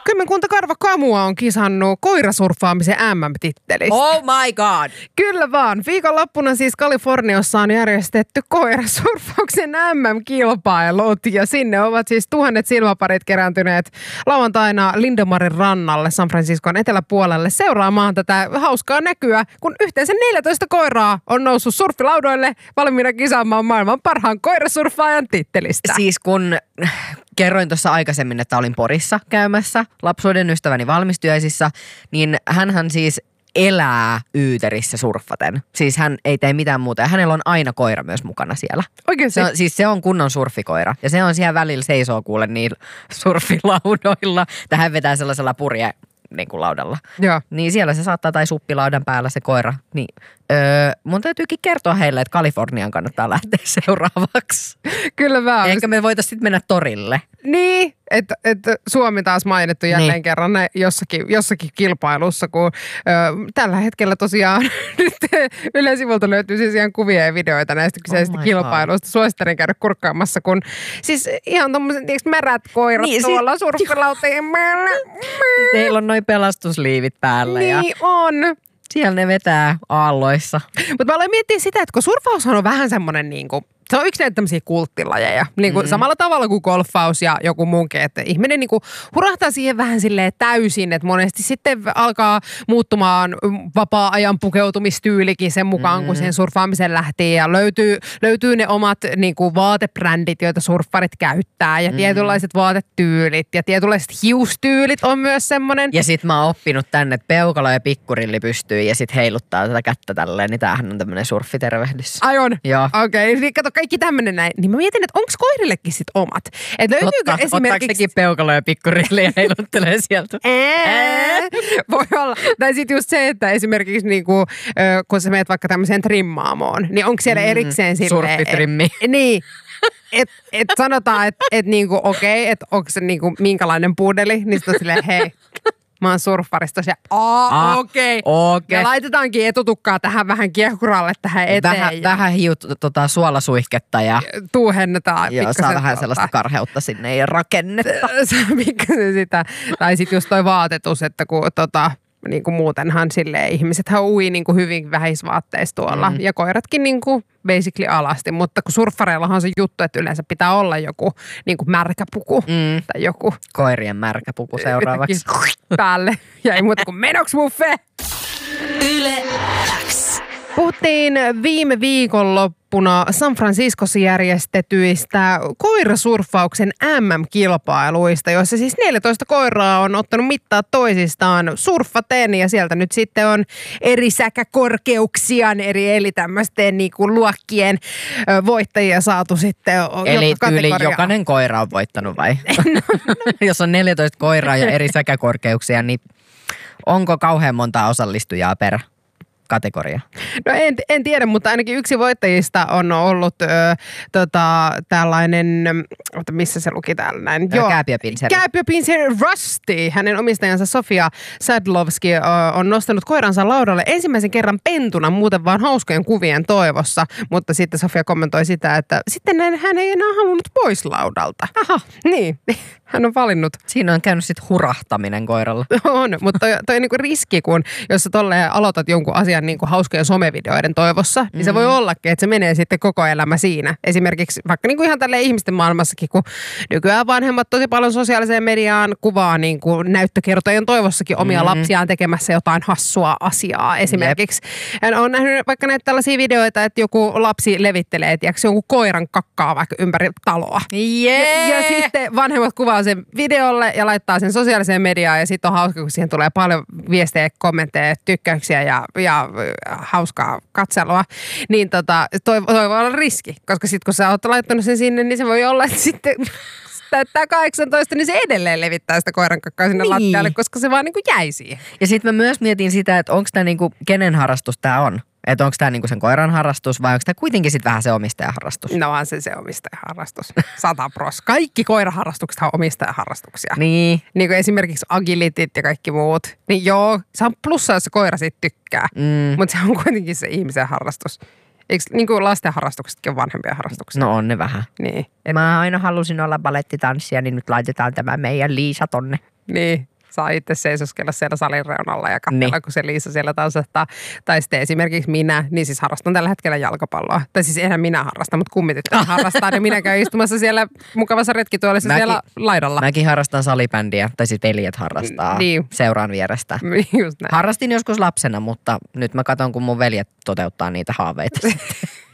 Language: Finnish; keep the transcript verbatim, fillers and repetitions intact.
Kymmenkunta karvakamua on kisannut koirasurffaamisen M M-tittelistä. Oh my god! Kyllä vaan. Viikonloppuna siis Kaliforniassa on järjestetty koirasurffauksen M M-kilpailut ja sinne ovat siis tuhannet silmäparit kerääntyneet lauantaina Lindomarin rannalle San Franciscon eteläpuolelle seuraamaan tätä hauskaa näkyä, kun yhteensä neljätoista koiraa on noussut surffilaudoille valmiina kisaamaan maailman parhaan koirasurffaajan tittelistä. Siis kun kerroin tuossa aikaisemmin, että olin Porissa käymässä lapsuuden ystäväni valmistyöisissä, niin hänhän siis elää Yyterissä surffaten. Siis hän ei tee mitään muuta ja hänellä on aina koira myös mukana siellä. Oikein se on, siis se on kunnon surfikoira ja se on siellä välillä seisoo kuule niillä surfilaudoilla. Tähän vetää sellaisella purje niin kuin laudalla. Joo. Niin siellä se saattaa tai suppilaudan päällä se koira. Niin öö, mun täytyykin kertoa heille, että Kaliforniaan kannattaa lähteä seuraavaksi. Kyllä vaan. Ehkä me voitaisiin sitten mennä torille. Niin, että et Suomi taas mainittu jälleen niin. kerran jossakin, jossakin kilpailussa, kun ö, tällä hetkellä tosiaan nyt Ylen sivulta löytyy siis ihan kuvia ja videoita näistä kyseisistä oh kilpailuista. Suosittelen käydä kurkkaamassa, kun siis ihan tommoset märät koirat niin, tuolla siis surffilautien päällä. Teillä on noin pelastusliivit päällä. Niin ja on. Siellä ne vetää aalloissa. Mutta mä aloin miettiä sitä, että kun surffaushan on vähän semmoinen niinku, se on yksi näitä tämmöisiä kulttilajeja. Niin kuin mm. samalla tavalla kuin golfaus ja joku muunkin, että ihminen niin kuin hurahtaa siihen vähän silleen täysin, että monesti sitten alkaa muuttumaan vapaa-ajan pukeutumistyylikin sen mukaan, mm. kun sen surffaamisen lähtee ja löytyy, löytyy ne omat niin kuin vaatebrändit, joita surffarit käyttää ja mm. tietynlaiset vaatetyylit ja tietynlaiset hiustyylit on myös semmoinen. Ja sit mä oon oppinut tänne, että peukalo ja pikkurilli pystyy ja sit heiluttaa tätä kättä tälleen, niin tämähän on tämmönen surffitervehdys. Ai on? Joo. Okei, okay. Kato kaikki tämmöinen näin. Niin mä mietin, että onko koirillekin sit omat? Että löytyykö Totta, esimerkiksi... Ottaako sekin peukalo ja pikkurilli ja heiluttelee sieltä? Ää, voi olla. Tai sitten just se, että esimerkiksi niinku, kun sä meet vaikka tämmöiseen trimmaamoon, niin onko siellä erikseen silleen... Surffitrimmi. Et, niin. Että et sanotaan, että et niinku okei, okay, että onko se niinku minkälainen puudeli, niin sitten on silleen hei. Mä oon surffarista ja aa, ah, okei. Okay. Okay. Ja laitetaankin etutukkaa tähän vähän kiehkuralle tähän eteen. Vähän, ja vähän hiut tota, suolasuihketta ja tuuhennetaan. Joo, saa vähän tuota, sellaista karheutta sinne ja rakennetta. Pikkasen sitä. Tai sitten just toi vaatetus, että kun tota, niin kuin muutenhan silleen ihmisethän ui niin kuin hyvin vähisvaatteissa tuolla. Mm. Ja koiratkin niin kuin basically alasti. Mutta kun surffareillahan on se juttu, että yleensä pitää olla joku niin kuin märkäpuku mm. tai joku. Koirien märkäpuku seuraavaksi. Päälle. Ja ei muuta kuin menoks muffe. Yle X. Puhuttiin viime viikonloppuna San Franciscossa järjestetyistä koirasurffauksen M M-kilpailuista, joissa siis neljätoista koiraa on ottanut mittaa toisistaan surffaten ja sieltä nyt sitten on eri säkäkorkeuksia, eri eli tämmöisten niinku luokkien voittajia saatu sitten. Eli tyyli jokainen koira on voittanut vai? no, no. Jos on neljätoista koiraa ja eri säkäkorkeuksia, niin onko kauhean monta osallistujaa per kategoria? No en, en tiedä, mutta ainakin yksi voittajista on ollut ö, tota, tällainen, ota, missä se luki täällä näin? Joo, kääpiöpinseri. Kääpiöpinseri Rusty. Hänen omistajansa Sofia Sadlovski ö, on nostanut koiransa laudalle ensimmäisen kerran pentuna, muuten vaan hauskojen kuvien toivossa. Mutta sitten Sofia kommentoi sitä, että sitten hän ei enää halunnut pois laudalta. Aha. Niin, hän on valinnut. Siinä on käynyt sitten hurahtaminen koiralla. On, mutta toi, toi on niinku riski, kun jos sä tolleen aloitat jonkun asian niin kuin hauskojen somevideoiden toivossa, niin mm. se voi ollakin, että se menee sitten koko elämä siinä. Esimerkiksi vaikka niin kuin ihan tälleen ihmisten maailmassakin, kun nykyään vanhemmat tosi paljon sosiaaliseen mediaan kuvaa niin kuin näyttökertojen toivossakin omia mm. lapsiaan tekemässä jotain hassua asiaa. Esimerkiksi olen nähnyt vaikka näitä tällaisia videoita, että joku lapsi levittelee, tiedätkö, jonkun koiran kakkaa vaikka ympäri taloa. Yeah. Ja, ja sitten vanhemmat kuvaa sen videolle ja laittaa sen sosiaaliseen mediaan ja sitten on hauska, kun siihen tulee paljon viestejä, kommentteja, tykkäyksiä ja, ja hauskaa katselua, niin tota, toi, toi voi olla riski, koska sitten kun sä oot laittanut sen sinne, niin se voi olla, että sitten täyttää kahdeksantoista, niin se edelleen levittää sitä koiran kakkaa sinne niin lattialle, koska se vaan niin kuin jäi siihen. Ja sitten mä myös mietin sitä, että onko tämä niinku, kenen harrastus tämä on? Että onko tämä niinku sen koiran harrastus vai onko tämä kuitenkin sitten vähän se omistajan harrastus? No on se se omistajan harrastus. Sata pros. Kaikki koiraharrastukset on omistajan harrastuksia. Niin. Niin kuin esimerkiksi agilitit ja kaikki muut. Niin joo, se on plussa, jos se koira siitä tykkää. Mm. Mutta se on kuitenkin se ihmisen harrastus. Eikö niin kuin lasten harrastuksetkin on vanhempia harrastuksia? No on ne vähän. Niin. Mä aina halusin olla balettitanssija, niin nyt laitetaan tämä meidän Liisa tonne. Niin. saa itse seisoskella siellä salin reunalla ja katsella, Niin. kun se Liisa siellä tansattaa. Tai sitten esimerkiksi minä, niin siis harrastan tällä hetkellä jalkapalloa. Tai siis eihän minä harrasta, mutta kummityttö harrastaa, niin minä käyn istumassa siellä mukavassa retkituolissa Mäkin- siellä laidalla. Mäkin harrastan salibändiä, tai siis veljet harrastaa Niin. seuraan vierestä. Just näin. Harrastin joskus lapsena, mutta nyt mä katson, kun mun veljet toteuttaa niitä haaveita.